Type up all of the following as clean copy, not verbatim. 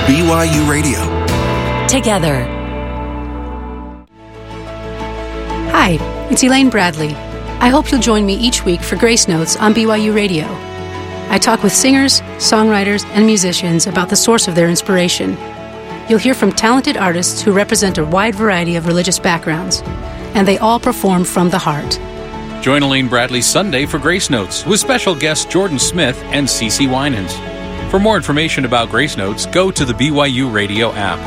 BYU Radio. Together. Hi, it's Elaine Bradley. I hope you'll join me each week for Grace Notes on BYU Radio. I talk with singers, songwriters, and musicians about the source of their inspiration. You'll hear from talented artists who represent a wide variety of religious backgrounds, and they all perform from the heart. Join Elaine Bradley Sunday for Grace Notes with special guests Jordan Smith and Cece Winans. For more information about Grace Notes, go to the BYU Radio app.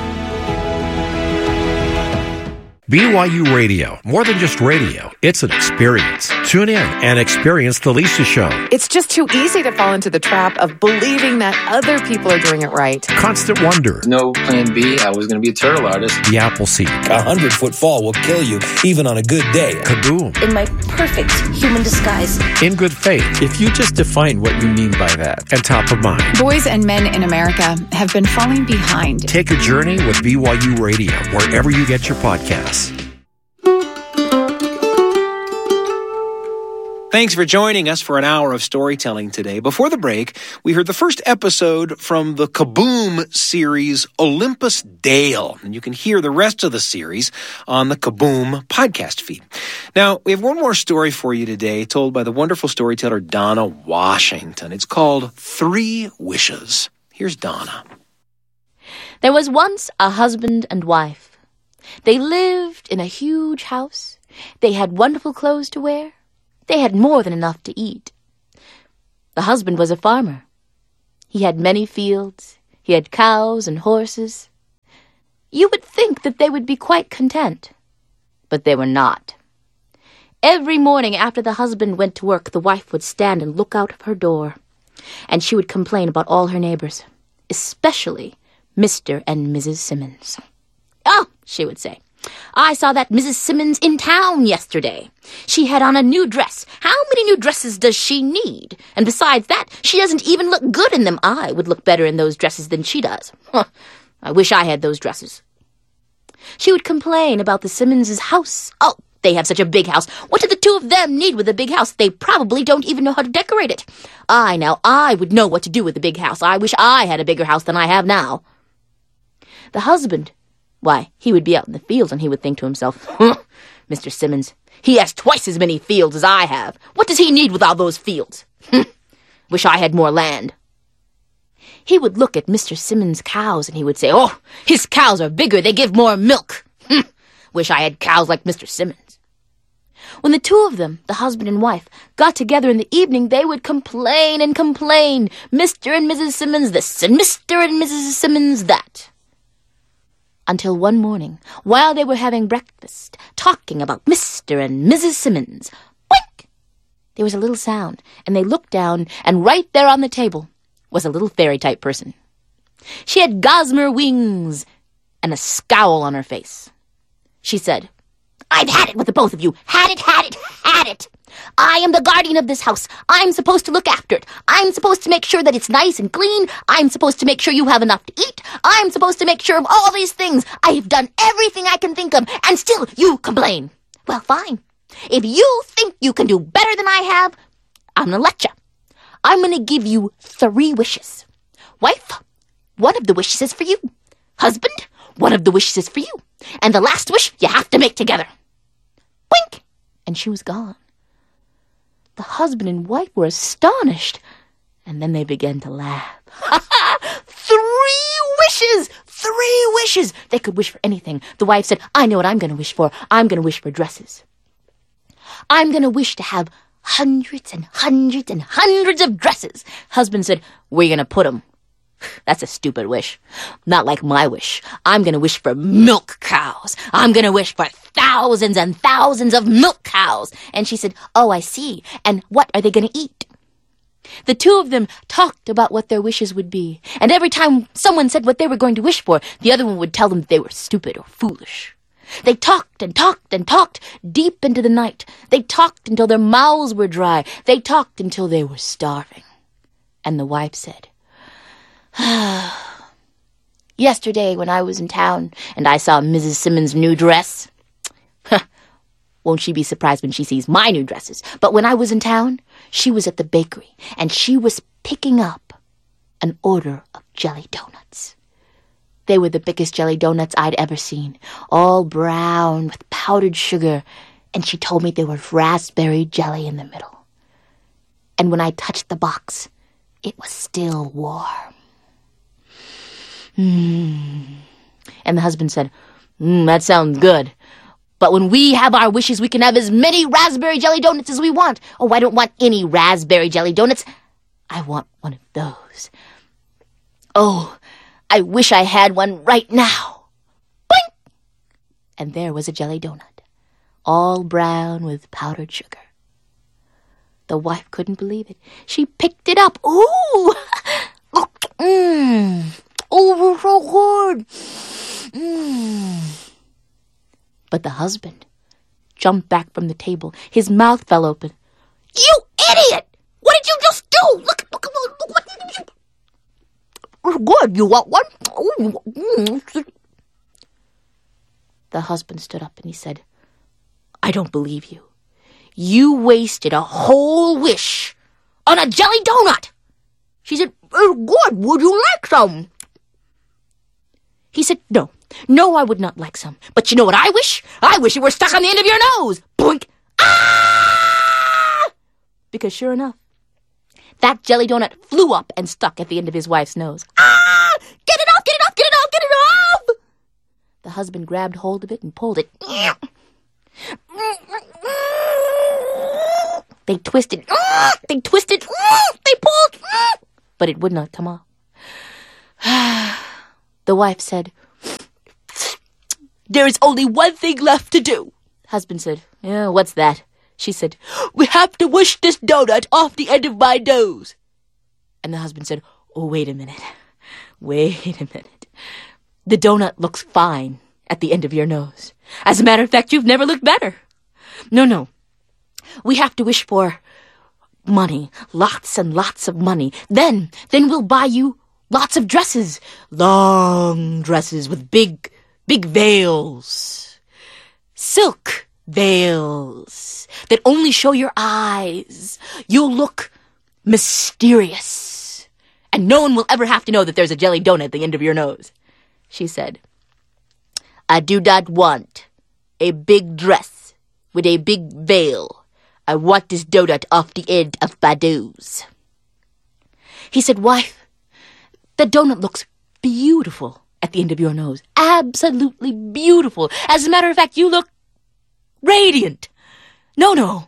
BYU Radio, more than just radio, it's an experience. Tune in and experience The Lisa Show. It's just too easy to fall into the trap of believing that other people are doing it right. Constant Wonder. No plan B, I was going to be a turtle artist. The Appleseed. 100-foot fall will kill you, even on a good day. Kaboom. In my perfect human disguise. In Good Faith. If you just define what you mean by that. And Top of Mind. Boys and men in America have been falling behind. Take a journey with BYU Radio, wherever you get your podcasts. Thanks for joining us for an hour of storytelling today. Before the break, we heard the first episode from the Kaboom series, Olympus Dale. And you can hear the rest of the series on the Kaboom podcast feed. Now, we have one more story for you today, told by the wonderful storyteller Donna Washington. It's called 3 Wishes. Here's Donna. There was once a husband and wife. They lived in a huge house. They had wonderful clothes to wear. They had more than enough to eat. The husband was a farmer. He had many fields. He had cows and horses. You would think that they would be quite content, but they were not. Every morning after the husband went to work, the wife would stand and look out of her door, and she would complain about all her neighbors, especially Mr. and Mrs. Simmons. "Oh," she would say, "I saw that Mrs. Simmons in town yesterday. She had on a new dress. How many new dresses does she need? And besides that, she doesn't even look good in them. I would look better in those dresses than she does. I wish I had those dresses." She would complain about the Simmons' house. "Oh, they have such a big house. What do the two of them need with a big house? They probably don't even know how to decorate it. I would know what to do with a big house. I wish I had a bigger house than I have now." The husband, why, he would be out in the fields and he would think to himself, "Mr. Simmons, he has twice as many fields as I have. What does he need with all those fields? Wish I had more land." He would look at Mr. Simmons' cows and he would say, "Oh, his cows are bigger. They give more milk. Wish I had cows like Mr. Simmons." When the two of them, the husband and wife, got together in the evening, they would complain and complain. Mr. and Mrs. Simmons this and Mr. and Mrs. Simmons that. Until one morning, while they were having breakfast, talking about Mr. and Mrs. Simmons, boink! There was a little sound, and they looked down, and right there on the table was a little fairy-type person. She had gossamer wings and a scowl on her face. She said, "I've had it with the both of you. Had it, had it, had it. I am the guardian of this house. I'm supposed to look after it. I'm supposed to make sure that it's nice and clean. I'm supposed to make sure you have enough to eat. I'm supposed to make sure of all these things. I've done everything I can think of, and still you complain. Well, fine. If you think you can do better than I have, I'm going to let you. I'm going to give you 3 wishes. Wife, one of the wishes is for you. Husband, one of the wishes is for you. And the last wish you have to make together." Wink! And she was gone. The husband and wife were astonished, and then they began to laugh. 3 wishes! 3 wishes! They could wish for anything. The wife said, "I know what I'm going to wish for. I'm going to wish for dresses. I'm going to wish to have hundreds and hundreds and hundreds of dresses." Husband said, "Where are you going to put them?" "That's a stupid wish. Not like my wish. I'm going to wish for milk cows. I'm going to wish for thousands and thousands of milk cows." And she said, "Oh, I see. And what are they going to eat?" The two of them talked about what their wishes would be. And every time someone said what they were going to wish for, the other one would tell them that they were stupid or foolish. They talked and talked and talked deep into the night. They talked until their mouths were dry. They talked until they were starving. And the wife said, "Yesterday when I was in town and I saw Mrs. Simmons' new dress, won't she be surprised when she sees my new dresses? But when I was in town, she was at the bakery and she was picking up an order of jelly donuts. They were the biggest jelly donuts I'd ever seen, all brown with powdered sugar, and she told me there was raspberry jelly in the middle. And when I touched the box, it was still warm. And the husband said, that sounds good. But when we have our wishes, we can have as many raspberry jelly donuts as we want. Oh, I don't want any raspberry jelly donuts. I want one of those. Oh, I wish I had one right now. Boink! And there was a jelly donut, all brown with powdered sugar. The wife couldn't believe it. She picked it up. Ooh! Oh, so good. But the husband jumped back from the table. His mouth fell open. You idiot! What did you just do? Look what did you... Good, you want one? The husband stood up and he said, I don't believe you. You wasted a whole wish on a jelly donut. She said, good, would you like some? He said, no, I would not like some. But you know what I wish? I wish it were stuck on the end of your nose. Boink! Ah! Because sure enough, that jelly donut flew up and stuck at the end of his wife's nose. Ah! Get it off, get it off, get it off, get it off! The husband grabbed hold of it and pulled it. They twisted, they pulled, but it would not come off. The wife said, there is only one thing left to do. Husband said, yeah, what's that? She said, we have to wish this donut off the end of my nose. And the husband said, oh, wait a minute. The donut looks fine at the end of your nose. As a matter of fact, you've never looked better. No. We have to wish for money, lots and lots of money. Then we'll buy you lots of dresses, long dresses with big veils, silk veils that only show your eyes. You'll look mysterious, and no one will ever have to know that there's a jelly donut at the end of your nose. She said, I do not want a big dress with a big veil. I want this donut off the end of my nose. He said, wife, the donut looks beautiful at the end of your nose. Absolutely beautiful. As a matter of fact, you look radiant. No.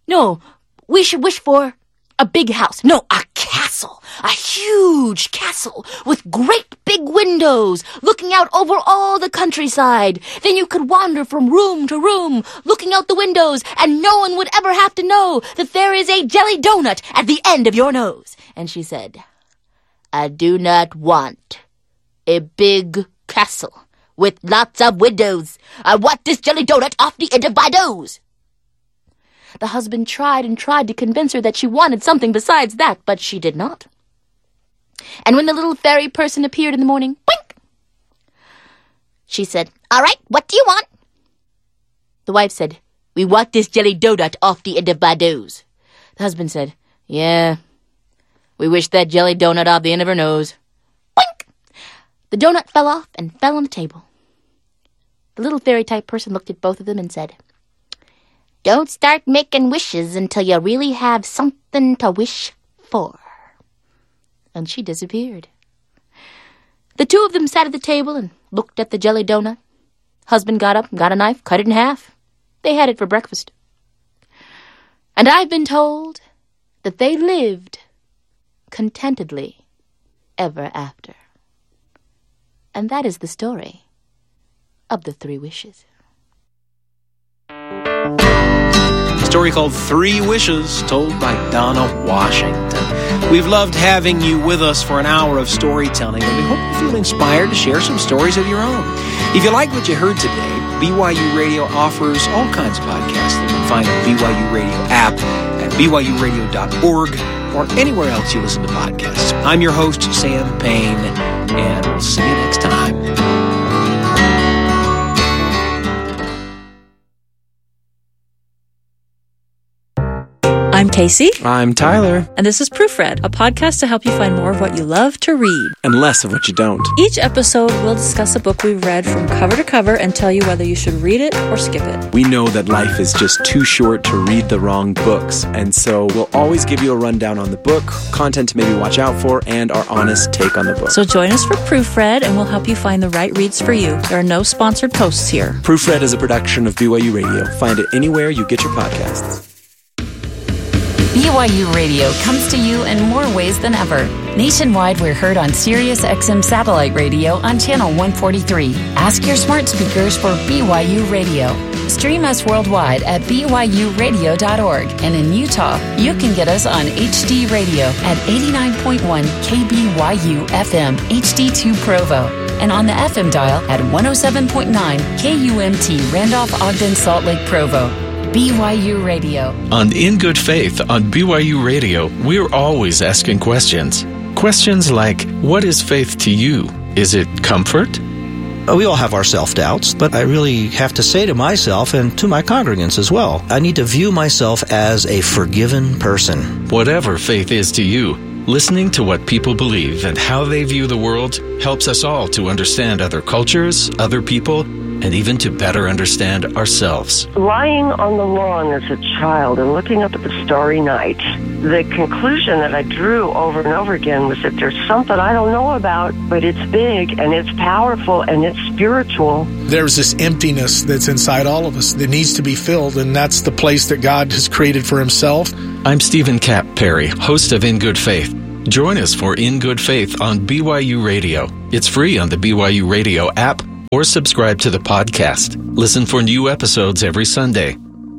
We should wish for a big house. No, a castle. A huge castle with great big windows looking out over all the countryside. Then you could wander from room to room looking out the windows, and no one would ever have to know that there is a jelly donut at the end of your nose. And she said, I do not want a big castle with lots of windows. I want this jelly donut off the end of my nose. The husband tried to convince her that she wanted something besides that, but she did not. And when the little fairy person appeared in the morning, boink! She said, all right, what do you want? The wife said, we want this jelly donut off the end of my nose. The husband said, yeah, we wish that jelly donut off the end of her nose. Boink! The donut fell off and fell on the table. The little fairy-type person looked at both of them and said, don't start making wishes until you really have something to wish for. And she disappeared. The two of them sat at the table and looked at the jelly donut. Husband got up and got a knife, cut it in half. They had it for breakfast. And I've been told that they lived contentedly ever after. And that is the story of the 3 wishes. A story called 3 Wishes, told by Donna Washington. We've loved having you with us for an hour of storytelling, and we hope you feel inspired to share some stories of your own. If you like what you heard today, BYU Radio offers all kinds of podcasts that you can find on the BYU Radio app at byuradio.org or anywhere else you listen to podcasts. I'm your host, Sam Payne, and we'll see you next time. I'm Casey. I'm Tyler. And this is Proofread, a podcast to help you find more of what you love to read. And less of what you don't. Each episode, we'll discuss a book we've read from cover to cover and tell you whether you should read it or skip it. We know that life is just too short to read the wrong books, and so we'll always give you a rundown on the book, content to maybe watch out for, and our honest take on the book. So join us for Proofread, and we'll help you find the right reads for you. There are no sponsored posts here. Proofread is a production of BYU Radio. Find it anywhere you get your podcasts. BYU Radio comes to you in more ways than ever. Nationwide, we're heard on Sirius XM satellite radio on channel 143. Ask your smart speakers for BYU Radio. Stream us worldwide at byuradio.org. And in Utah, you can get us on HD Radio at 89.1 KBYU FM HD2 Provo. And on the FM dial at 107.9 KUMT Randolph Ogden Salt Lake Provo. BYU Radio. On In Good Faith on BYU Radio, we're always asking questions. Questions like, what is faith to you? Is it comfort? We all have our self-doubts, but I really have to say to myself and to my congregants as well, I need to view myself as a forgiven person. Whatever faith is to you, listening to what people believe and how they view the world helps us all to understand other cultures, other people, and even to better understand ourselves. Lying on the lawn as a child and looking up at the starry night, the conclusion that I drew over and over again was that there's something I don't know about, but it's big and it's powerful and it's spiritual. There's this emptiness that's inside all of us that needs to be filled, and that's the place that God has created for himself. I'm Stephen Cap Perry, host of In Good Faith. Join us for In Good Faith on BYU Radio. It's free on the BYU Radio app, or subscribe to the podcast. Listen for new episodes every Sunday.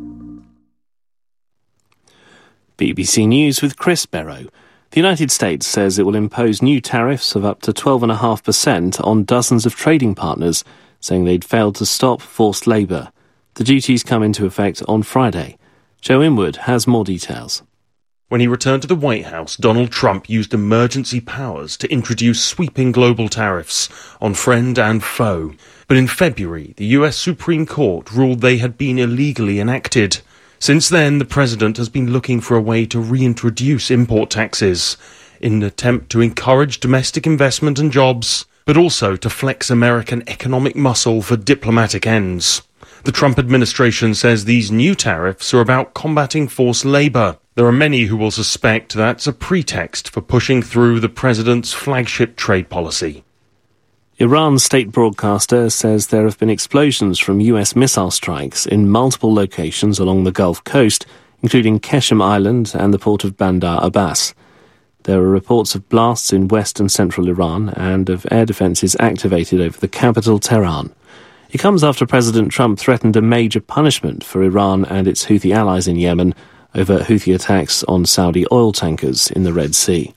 BBC News with Chris Barrow. The United States says it will impose new tariffs of up to 12.5% on dozens of trading partners, saying they'd failed to stop forced labour. The duties come into effect on Friday. Joe Inwood has more details. When he returned to the White House, Donald Trump used emergency powers to introduce sweeping global tariffs on friend and foe. But in February, the US Supreme Court ruled they had been illegally enacted. Since then, the president has been looking for a way to reintroduce import taxes in an attempt to encourage domestic investment and jobs, but also to flex American economic muscle for diplomatic ends. The Trump administration says these new tariffs are about combating forced labor. There are many who will suspect that's a pretext for pushing through the president's flagship trade policy. Iran's state broadcaster says there have been explosions from US missile strikes in multiple locations along the Gulf Coast, including Keshem Island and the port of Bandar Abbas. There are reports of blasts in west and central Iran and of air defences activated over the capital, Tehran. It comes after President Trump threatened a major punishment for Iran and its Houthi allies in Yemen over Houthi attacks on Saudi oil tankers in the Red Sea.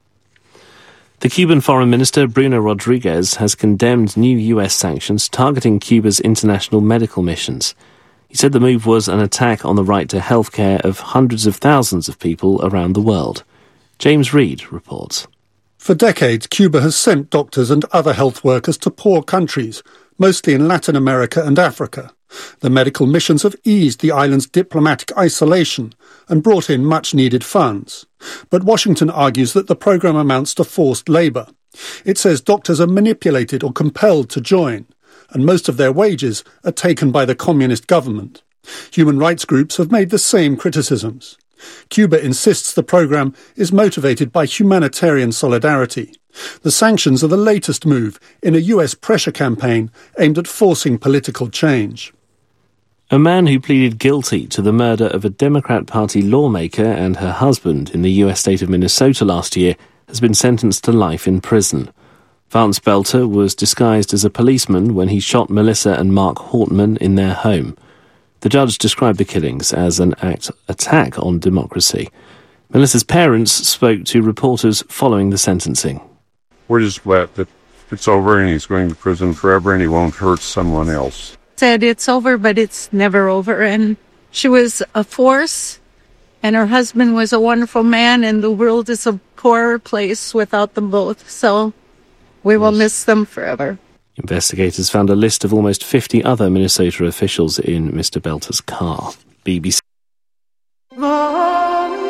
The Cuban Foreign Minister Bruno Rodriguez has condemned new US sanctions targeting Cuba's international medical missions. He said the move was an attack on the right to health care of hundreds of thousands of people around the world. James Reed reports. For decades, Cuba has sent doctors and other health workers to poor countries, mostly in Latin America and Africa. The medical missions have eased the island's diplomatic isolation and brought in much-needed funds. But Washington argues that the program amounts to forced labor. It says doctors are manipulated or compelled to join, and most of their wages are taken by the communist government. Human rights groups have made the same criticisms. Cuba insists the program is motivated by humanitarian solidarity. The sanctions are the latest move in a US pressure campaign aimed at forcing political change. A man who pleaded guilty to the murder of a Democrat Party lawmaker and her husband in the US state of Minnesota last year has been sentenced to life in prison. Vance Belter was disguised as a policeman when he shot Melissa and Mark Hortman in their home. The judge described the killings as an attack on democracy. Melissa's parents spoke to reporters following the sentencing. We're just glad that it's over and he's going to prison forever and he won't hurt someone else. Said it's over, but it's never over. And she was a force, and her husband was a wonderful man, and the world is a poorer place without them both. So we will miss them forever. Investigators found a list of almost 50 other Minnesota officials in Mr. Belter's car. BBC.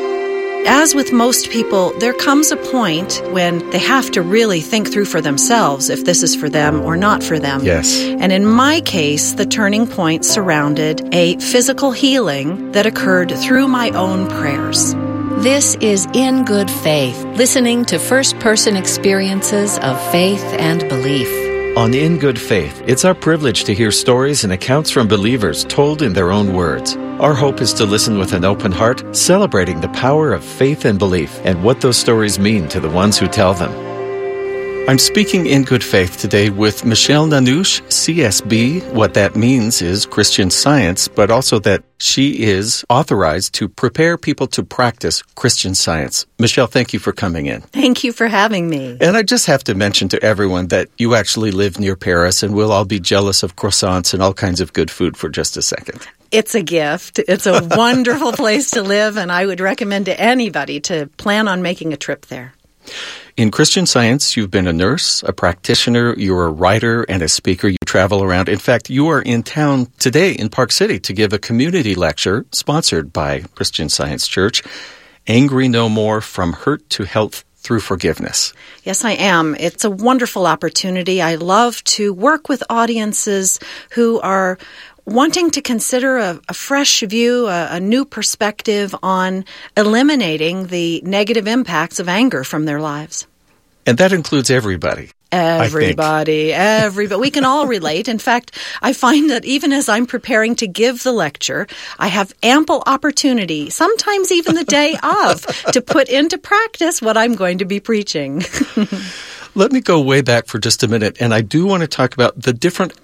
As with most people, there comes a point when they have to really think through for themselves if this is for them or not for them. Yes. And in my case, the turning point surrounded a physical healing that occurred through my own prayers. This is In Good Faith, listening to first-person experiences of faith and belief. On In Good Faith, it's our privilege to hear stories and accounts from believers told in their own words. Our hope is to listen with an open heart, celebrating the power of faith and belief and what those stories mean to the ones who tell them. I'm speaking in good faith today with Michelle Nanouche, CSB. What that means is Christian Science, but also that she is authorized to prepare people to practice Christian Science. Michelle, thank you for coming in. Thank you for having me. And I just have to mention to everyone that you actually live near Paris, and we'll all be jealous of croissants and all kinds of good food for just a second. It's a gift. It's a wonderful place to live, and I would recommend to anybody to plan on making a trip there. In Christian Science, you've been a nurse, a practitioner, you're a writer and a speaker. You travel around. In fact, you are in town today in Park City to give a community lecture sponsored by Christian Science Church, Angry No More, From Hurt to Health Through Forgiveness. Yes, I am. It's a wonderful opportunity. I love to work with audiences who are wanting to consider a fresh view, a new perspective on eliminating the negative impacts of anger from their lives. And that includes everybody. Everybody. We can all relate. In fact, I find that even as I'm preparing to give the lecture, I have ample opportunity, sometimes even the day of, to put into practice what I'm going to be preaching. Let me go way back for just a minute, and I do want to talk about the different